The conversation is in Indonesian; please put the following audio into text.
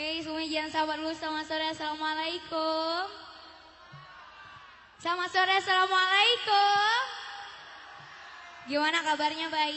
Oke, semuanya jangan sabar dulu. Selamat sore, assalamualaikum. Selamat sore, assalamualaikum. Gimana kabarnya, baik?